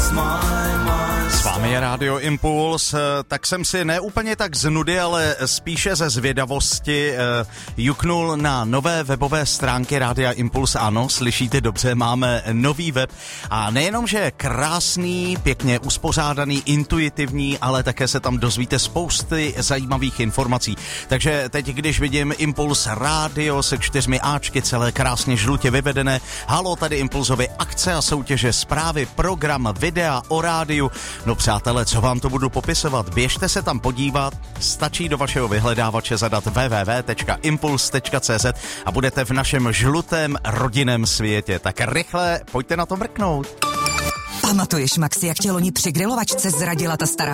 S vámi je Rádio Impuls, tak jsem si ne úplně tak z nudy, ale spíše ze zvědavosti juknul na nové webové stránky Rádia Impuls. Ano, slyšíte dobře, máme nový web a nejenom, že je krásný, pěkně uspořádaný, intuitivní, ale také se tam dozvíte spousty zajímavých informací. Takže teď, když vidím Impuls Rádio se 4 áčky, celé krásně žlutě vyvedené, halo, tady Impulzovy akce a soutěže, zprávy, program, videa o rádiu. No přátelé, co vám to budu popisovat? Běžte se tam podívat, stačí do vašeho vyhledávače zadat www.impuls.cz a budete v našem žlutém rodinném světě. Tak rychle, pojďte na to mrknout. Pamatuješ, Maxi, jak tě loni při grilovačce zradila ta stará